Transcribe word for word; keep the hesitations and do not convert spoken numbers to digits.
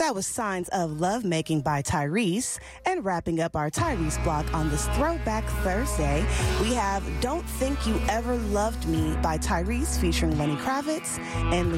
That was Signs of Lovemaking by Tyrese. And wrapping up our Tyrese block on this Throwback Thursday, we have Don't Think You Ever Loved Me by Tyrese featuring Lenny Kravitz and